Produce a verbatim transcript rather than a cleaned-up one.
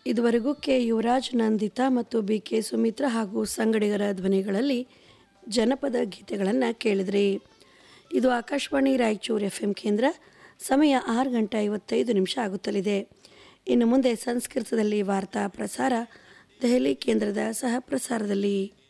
ಇದುವರೆಗೂ ಕೆ ಯುವರಾಜ್, ನಂದಿತಾ ಮತ್ತು B K Sumitra ಹಾಗೂ ಸಂಗಡಿಗರ ಧ್ವನಿಗಳಲ್ಲಿ ಜನಪದ ಗೀತೆಗಳನ್ನು ಕೇಳಿದ್ರಿ. ಇದು ಆಕಾಶವಾಣಿ ರಾಯಚೂರು ಎಫ್ ಎಂ ಕೇಂದ್ರ. ಸಮಯ ಆರು ಗಂಟೆ ಐವತ್ತೈದು ನಿಮಿಷ ಆಗುತ್ತಲಿದೆ. ಇನ್ನು ಮುಂದೆ ಸಂಸ್ಕೃತದಲ್ಲಿ ವಾರ್ತಾ ಪ್ರಸಾರ ದೆಹಲಿ ಕೇಂದ್ರದ ಸಹ ಪ್ರಸಾರದಲ್ಲಿ.